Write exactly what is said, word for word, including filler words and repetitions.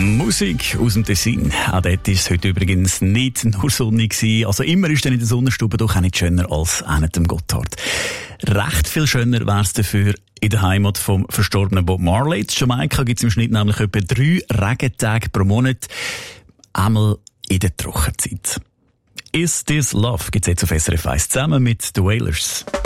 Musik aus dem Tessin. Auch dort war es heute übrigens nicht nur sonnig gewesen. Also immer ist dann in der Sonnenstube doch auch nicht schöner als an dem Gotthard. Recht viel schöner wäre es dafür in der Heimat vom verstorbenen Bob Marley. In Jamaika gibt es im Schnitt nämlich etwa drei Regentage pro Monat. Einmal in der Trockenzeit. Is This Love gibt es jetzt auf S R F eins zusammen mit The Wailers.